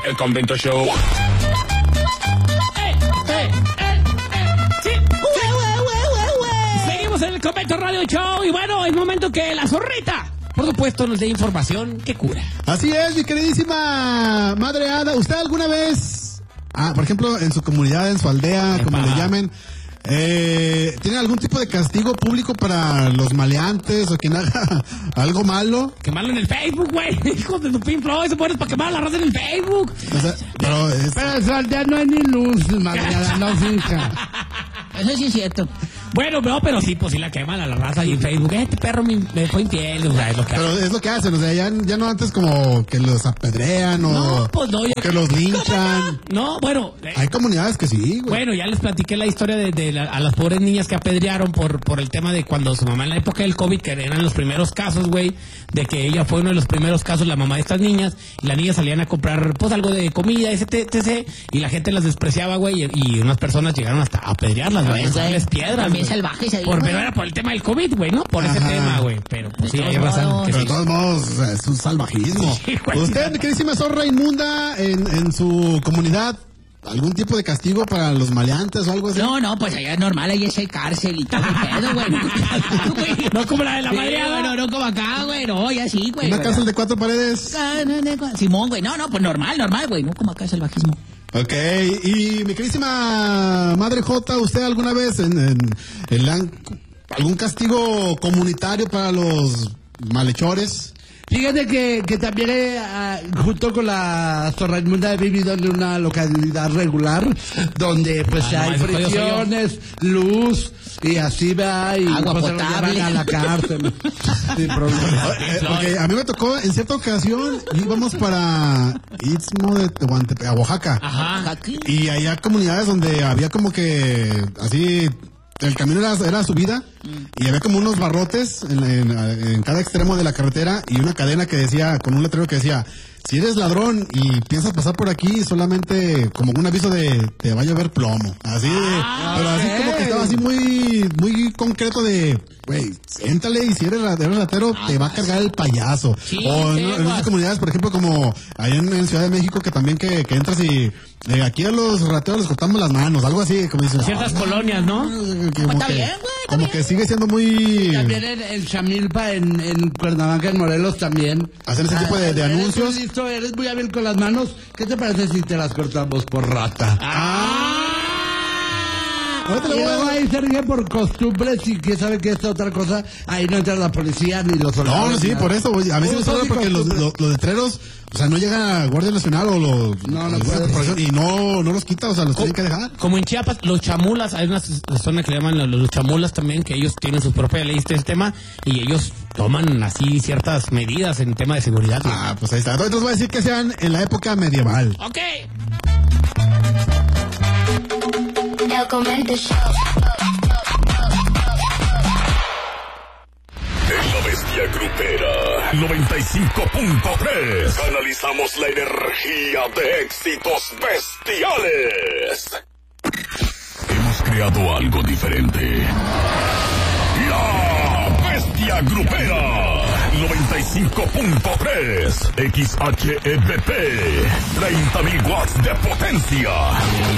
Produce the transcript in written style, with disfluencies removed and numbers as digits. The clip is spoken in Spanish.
El Convento Show. Sí. Seguimos en el Convento Radio Show y bueno, es momento que la zorrita, por supuesto, nos dé información que cura. Así es, mi queridísima Madre Ada. ¿Usted alguna vez, por ejemplo, en su comunidad, en su aldea, como le llamen, tiene algún tipo de castigo público para los maleantes o quien haga algo malo? Quemarlo en el Facebook, güey. Hijos de tu Pink Floyd, se pones para quemar la raza en el Facebook. O sea, pero en su aldea no hay ni luz, Madre Ada, no finca. Eso sí es cierto. Bueno, no, pero sí, pues sí la queman a la raza y en Facebook. Este perro me dejó infiel, o sea, es lo que pero hacen. es lo que hacen, o sea, ya no antes como que los apedrean o No, pues no, que los linchan. No, bueno. Hay comunidades que sí, güey. Bueno, ya les platiqué la historia a las pobres niñas que apedrearon por el tema de cuando su mamá en la época del COVID, que eran los primeros casos, güey, de que ella fue uno de los primeros casos, la mamá de estas niñas, y las niñas salían a comprar, pues, algo de comida, etc., y la gente las despreciaba, güey, y unas personas llegaron hasta a apedrearlas, güey, a darles piedras. También güey. salvajes ahí, Pero era por el tema del COVID, güey, ¿no? Por ese tema, güey. Pero pues sí, hay razón. Pero de todos modos, o sea, es un salvajismo. Sí, güey. ¿Usted, queridísima zorra inmunda, en su comunidad, algún tipo de castigo para los maleantes o algo así? No, pues allá es normal, ahí es el cárcel y todo el pedo, güey. No como la de la Sí, madreada. güey, no como acá, güey, no, ya sí, güey. ¿Una cárcel de 4 paredes? Simón, güey, no, pues normal, güey, no como acá salvajismo. Ok, y mi queridísima Madre J, ¿usted alguna vez algún castigo comunitario para los malhechores? Fíjate que también junto con la zorra inmunda he vivido en una localidad regular donde pues hay fricciones, luz y así va y agua pues, potable se lo llevan a la cárcel sin problema. Porque a mí me tocó en cierta ocasión íbamos para Istmo de Tehuantepec, a Oaxaca. Ajá. Y había comunidades donde había como que así el camino era subida y había como unos barrotes en cada extremo de la carretera y una cadena que decía, con un letrero que decía: si eres ladrón y piensas pasar por aquí, solamente como un aviso de te va a llover plomo. Así pero así como que estaba así muy concreto de, güey, siéntale y si eres ratero, te va a cargar el payaso. Sí, o en otras comunidades, por ejemplo, como ahí en Ciudad de México, que también que entras y aquí a los rateros les cortamos las manos, algo así, como dicen. Ciertas colonias, ¿no? Está bien, güey. Como que sigue siendo muy... También en Chamilpa, en Cuernavaca, en Morelos también. Hacen ese tipo de anuncios. Eres muy hábil con las manos. ¿Qué te parece si te las cortamos por rata? Ahorita Y le voy luego a... ahí se rige por costumbres y que sabe que esta otra cosa, ahí no entra la policía ni los soldados. No, sí, nada. por eso, güey. A mí sí me suena porque los letreros, o sea, no llega a Guardia Nacional o los... No alguna puede. corporación y no los quita, o sea, los tienen que dejar. Como en Chiapas, los chamulas, hay una zona que le llaman los chamulas también, que ellos tienen su propia ley de este tema y ellos toman así ciertas medidas en tema de seguridad. Pues ahí está. Entonces voy a decir que sean en la época medieval. Ok. El Convento Show. En la bestia grupera 95.3 analizamos la energía de éxitos bestiales. Hemos creado algo diferente. La bestia grupera 95.3 XHEBP 30.000 watts de potencia.